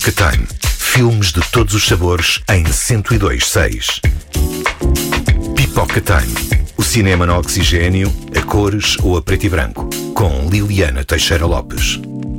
Pipoca Time. Filmes de todos os sabores em 102.6. Pipoca Time. O cinema no oxigênio, a cores ou a preto e branco. Com Liliana Teixeira Lopes.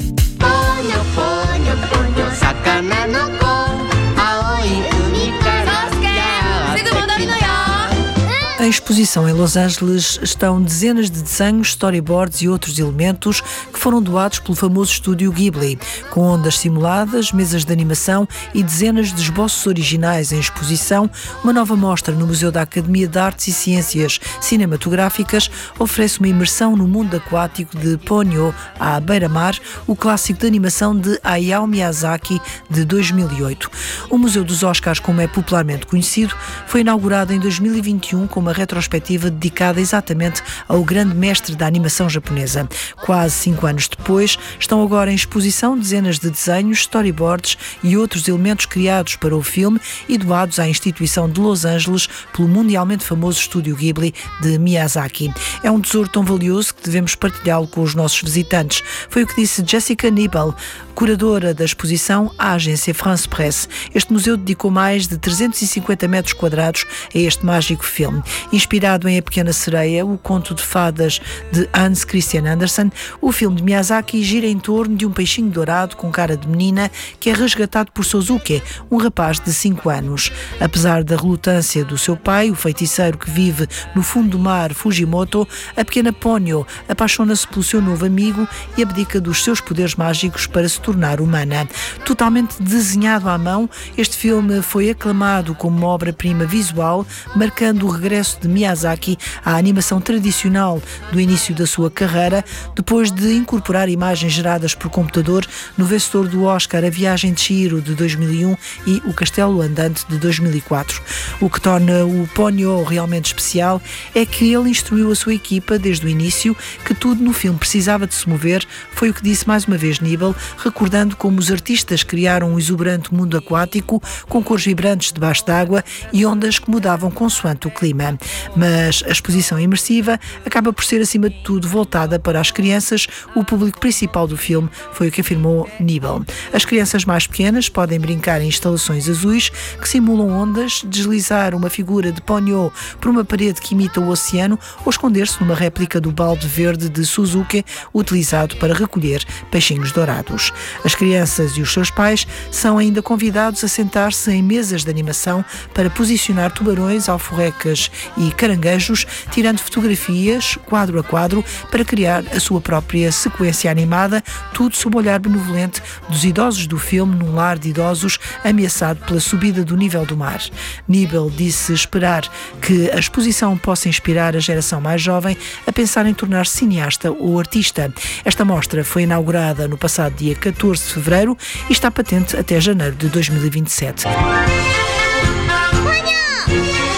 Em exposição em Los Angeles estão dezenas de desenhos, storyboards e outros elementos que foram doados pelo famoso estúdio Ghibli, com ondas simuladas, mesas de animação e dezenas de esboços originais em exposição. Uma nova mostra no Museu da Academia de Artes e Ciências Cinematográficas oferece uma imersão no mundo aquático de Ponyo, à beira-mar, o clássico de animação de Hayao Miyazaki de 2008. O Museu dos Oscars, como é popularmente conhecido, foi inaugurado em 2021 com uma retrospectiva dedicada exatamente ao grande mestre da animação japonesa. Quase 5 anos depois, estão agora em exposição dezenas de desenhos, storyboards e outros elementos criados para o filme e doados à instituição de Los Angeles pelo mundialmente famoso estúdio Ghibli de Miyazaki. É um tesouro tão valioso que devemos partilhá-lo com os nossos visitantes. Foi o que disse Jessica Nibel, curadora da exposição à agência France Presse. Este museu dedicou mais de 350 metros quadrados a este mágico filme. Inspirado em A Pequena Sereia, o conto de fadas de Hans Christian Andersen, o filme de Miyazaki gira em torno de um peixinho dourado com cara de menina que é resgatado por Sosuke, um rapaz de 5 anos. Apesar da relutância do seu pai, o feiticeiro que vive no fundo do mar, Fujimoto, a pequena Ponyo apaixona-se pelo seu novo amigo e abdica dos seus poderes mágicos para se tornar humana. Totalmente desenhado à mão, este filme foi aclamado como uma obra-prima visual, marcando o regresso de Miyazaki à animação tradicional do início da sua carreira, depois de incorporar imagens geradas por computador no vencedor do Oscar A Viagem de Chihiro de 2001 e O Castelo Andante de 2004. O que torna o Ponyo realmente especial é que ele instruiu a sua equipa desde o início que tudo no filme precisava de se mover. Foi o que disse mais uma vez Nibel, recordando como os artistas criaram um exuberante mundo aquático com cores vibrantes debaixo d'água e ondas que mudavam consoante o clima. Mas a exposição imersiva acaba por ser, acima de tudo, voltada para as crianças. O público principal do filme, foi o que afirmou Nibel. As crianças mais pequenas podem brincar em instalações azuis que simulam ondas, deslizar uma figura de Ponyo por uma parede que imita o oceano ou esconder-se numa réplica do balde verde de Suzuki, utilizado para recolher peixinhos dourados. As crianças e os seus pais são ainda convidados a sentar-se em mesas de animação para posicionar tubarões, alforrecas e caranguejos, tirando fotografias quadro a quadro para criar a sua própria sequência animada, tudo sob o olhar benevolente dos idosos do filme num lar de idosos ameaçado pela subida do nível do mar. Nibel disse esperar que a exposição possa inspirar a geração mais jovem a pensar em tornar-se cineasta ou artista. Esta mostra foi inaugurada no passado dia 14 de fevereiro e está patente até janeiro de 2027.